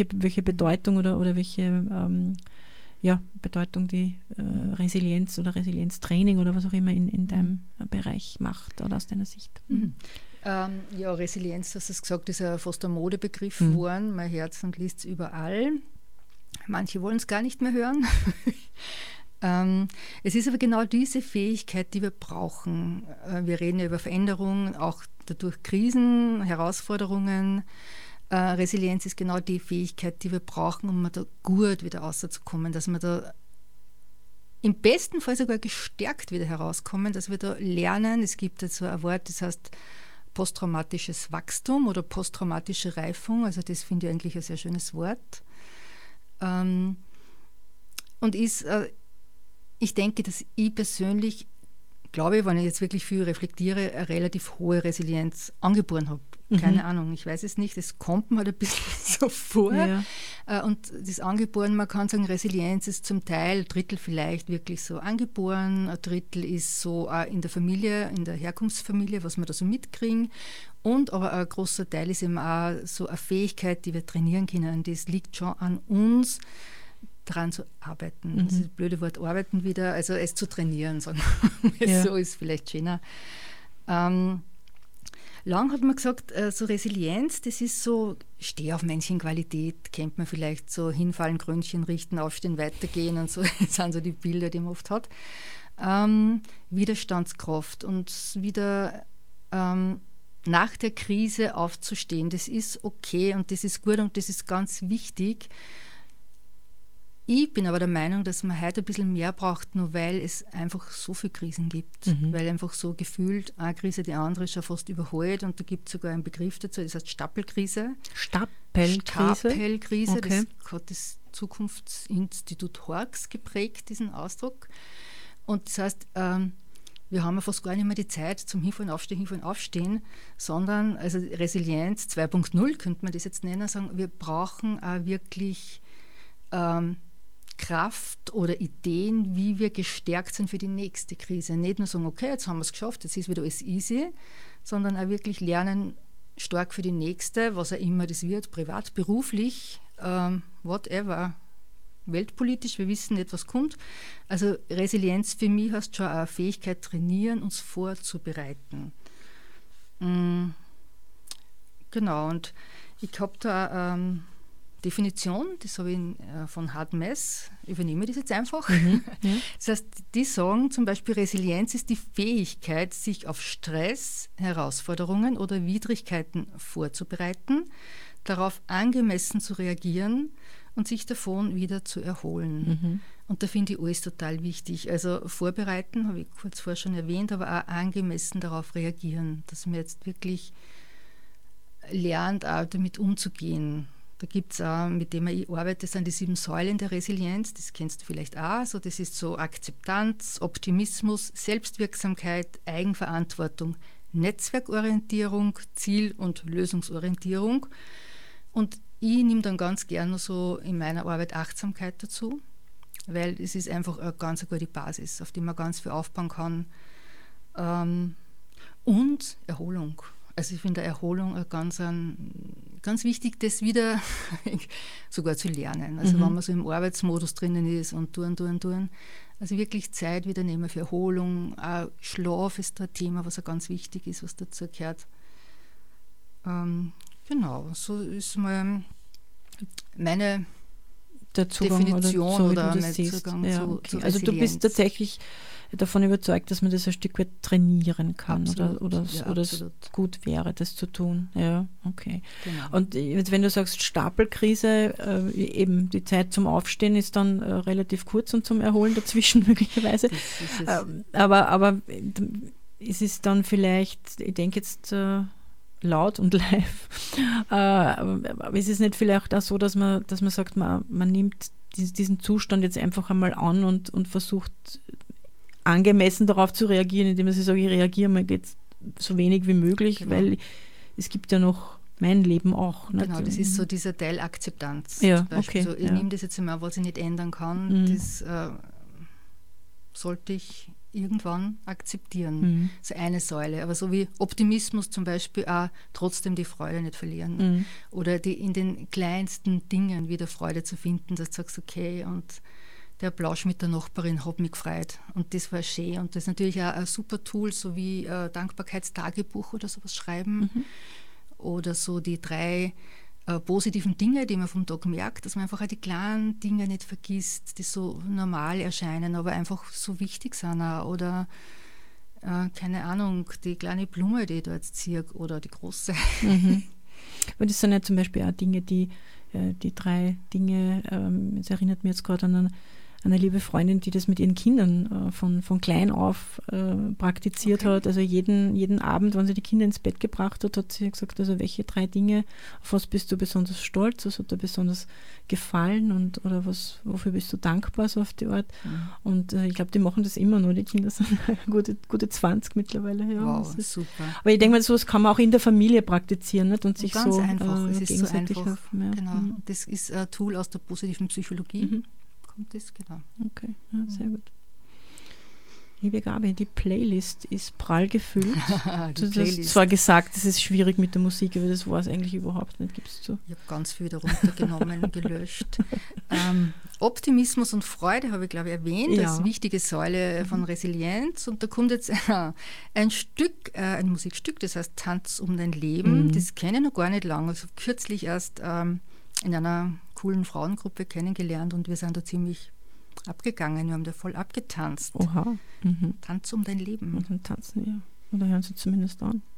welche Bedeutung oder welche Bedeutung die Resilienz oder Resilienztraining oder was auch immer in deinem Bereich macht oder aus deiner Sicht. Resilienz, das hast gesagt, ist ja fast ein Modebegriff geworden. Man hört es und liest es überall. Manche wollen es gar nicht mehr hören. Es ist aber genau diese Fähigkeit, die wir brauchen. Wir reden ja über Veränderungen, auch dadurch Krisen, Herausforderungen. Resilienz ist genau die Fähigkeit, die wir brauchen, um da gut wieder rauszukommen, dass wir da im besten Fall sogar gestärkt wieder herauskommen, dass wir da lernen. Es gibt jetzt so ein Wort, das heißt posttraumatisches Wachstum oder posttraumatische Reifung. Also das finde ich eigentlich ein sehr schönes Wort. Und ich denke, dass ich persönlich, glaube ich, wenn ich jetzt wirklich viel reflektiere, eine relativ hohe Resilienz angeboren habe. Keine Ahnung, ich weiß es nicht, es kommt mir halt ein bisschen so vor. Ja. Und das angeboren, man kann sagen, Resilienz ist zum Teil, ein Drittel vielleicht wirklich so angeboren, ein Drittel ist so in der Familie, in der Herkunftsfamilie, was wir da so mitkriegen. Und aber ein großer Teil ist eben auch so eine Fähigkeit, die wir trainieren können. Das liegt schon an uns, daran zu arbeiten. Das ist das blöde Wort arbeiten wieder, also es zu trainieren, sagen wir. Ja. So ist vielleicht schöner. Lang hat man gesagt, so Resilienz, das ist so, steh auf Männchenqualität, kennt man vielleicht, so hinfallen, Krönchen richten, aufstehen, weitergehen und so, das sind so die Bilder, die man oft hat. Widerstandskraft und wieder nach der Krise aufzustehen, das ist okay und das ist gut und das ist ganz wichtig. Ich bin aber der Meinung, dass man heute ein bisschen mehr braucht, nur weil es einfach so viele Krisen gibt. Weil einfach so gefühlt eine Krise die andere schon fast überholt. Und da gibt es sogar einen Begriff dazu, das heißt Stapelkrise. Stapelkrise, okay. Das hat das Zukunftsinstitut Horx geprägt, diesen Ausdruck. Und das heißt, wir haben ja fast gar nicht mehr die Zeit zum Hinfallen, Aufstehen, sondern also Resilienz 2.0 könnte man das jetzt nennen, sagen, wir brauchen auch wirklich Kraft oder Ideen, wie wir gestärkt sind für die nächste Krise. Nicht nur sagen, okay, jetzt haben wir es geschafft, jetzt ist wieder alles easy, sondern auch wirklich lernen, stark für die nächste, was auch immer das wird, privat, beruflich, whatever, weltpolitisch, wir wissen nicht, was kommt. Also Resilienz für mich heißt schon eine Fähigkeit trainieren, uns vorzubereiten. Genau, und ich habe da Definition, das habe ich von Hard Mess, übernehme das jetzt einfach. Das heißt, die sagen zum Beispiel, Resilienz ist die Fähigkeit, sich auf Stress, Herausforderungen oder Widrigkeiten vorzubereiten, darauf angemessen zu reagieren und sich davon wieder zu erholen. Und da finde ich alles total wichtig. Also vorbereiten, habe ich kurz vorher schon erwähnt, aber auch angemessen darauf reagieren, dass man jetzt wirklich lernt, auch damit umzugehen. Da gibt es auch, mit dem ich arbeite, das sind die 7 Säulen der Resilienz, das kennst du vielleicht auch. So, das ist so Akzeptanz, Optimismus, Selbstwirksamkeit, Eigenverantwortung, Netzwerkorientierung, Ziel- und Lösungsorientierung. Und ich nehme dann ganz gerne so in meiner Arbeit Achtsamkeit dazu, weil es ist einfach eine ganz gute Basis, auf die man ganz viel aufbauen kann. Und Erholung. Also ich finde Erholung ganz wichtig, das wieder sogar zu lernen. Also wenn man so im Arbeitsmodus drinnen ist und tun. Also wirklich Zeit wieder nehmen für Erholung. Auch Schlaf ist da ein Thema, was auch ganz wichtig ist, was dazu gehört. Genau, so ist mal meine Definition oder mein Zugang zu Also du bist tatsächlich davon überzeugt, dass man das ein Stück weit trainieren kann. Absolut, oder es gut wäre, das zu tun. Ja, okay. Genau. Und jetzt, wenn du sagst Stapelkrise, eben die Zeit zum Aufstehen ist dann relativ kurz und zum Erholen dazwischen möglicherweise. Aber es ist dann vielleicht, ich denke jetzt laut und live, aber ist es nicht vielleicht auch so, dass man sagt, man nimmt diesen Zustand jetzt einfach einmal an und versucht angemessen darauf zu reagieren, indem man sich sagt, ich reagiere mal jetzt so wenig wie möglich, weil es gibt ja noch mein Leben auch. Genau, nicht? Das ist so dieser Teil Akzeptanz. Ja, okay. So, ich nehme das jetzt einmal, was ich nicht ändern kann, das sollte ich irgendwann akzeptieren. So eine Säule. Aber so wie Optimismus zum Beispiel auch trotzdem die Freude nicht verlieren. Oder in den kleinsten Dingen wieder Freude zu finden, dass du sagst, okay, und der Plausch mit der Nachbarin hat mich gefreut. Und das war schön. Und das ist natürlich auch ein super Tool, so wie Dankbarkeitstagebuch oder sowas schreiben. Oder so die 3 positiven Dinge, die man vom Tag merkt, dass man einfach auch die kleinen Dinge nicht vergisst, die so normal erscheinen, aber einfach so wichtig sind auch. Oder, keine Ahnung, die kleine Blume, die ich da jetzt ziehe, oder die große. Und das sind ja zum Beispiel auch Dinge, die 3 Dinge, es erinnert mich jetzt gerade an eine liebe Freundin, die das mit ihren Kindern von klein auf praktiziert hat. Also jeden Abend, wenn sie die Kinder ins Bett gebracht hat, hat sie gesagt, also welche 3 Dinge, auf was bist du besonders stolz, was hat dir besonders gefallen oder wofür bist du dankbar, so auf die Art. Und ich glaube, die machen das immer noch, die Kinder sind gute 20 mittlerweile. Ja, wow, super. Aber ich denke mal, sowas kann man auch in der Familie praktizieren, nicht? Und sich ganz so einfach. Es ist so einfach. helfen. Ja. Genau. Das ist ein Tool aus der positiven Psychologie. Kommt das, genau. Okay, ja, sehr gut. Liebe Gabi, die Playlist ist prall gefüllt. Du hast zwar gesagt, es ist schwierig mit der Musik, aber das war es eigentlich überhaupt nicht, gibst du? Ich habe ganz viel darunter genommen und gelöscht. Optimismus und Freude habe ich, glaube ich, erwähnt, als wichtige Säule von Resilienz. Und da kommt jetzt ein Musikstück, das heißt Tanz um dein Leben. Das kenne ich noch gar nicht lange. Also kürzlich erst in einer coolen Frauengruppe kennengelernt und wir sind da ziemlich abgegangen. Wir haben da voll abgetanzt. Oha. Tanz um dein Leben. Und dann tanzen wir. Oder hören sie zumindest an.